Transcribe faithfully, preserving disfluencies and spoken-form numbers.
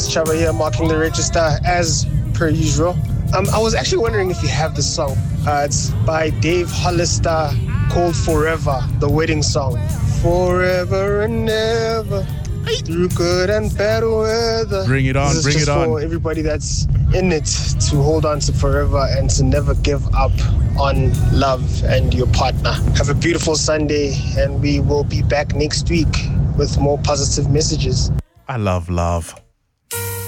Chava here, marking the register as per usual. Um, I was actually wondering if you have the song. Uh, it's by Dave Hollister, called Forever, the wedding song. Forever and ever, through good and bad weather. Bring it on, this is bring just it on. for everybody that's in it to hold on to forever and to never give up on love and your partner. Have a beautiful Sunday, and we will be back next week with more positive messages. I love love.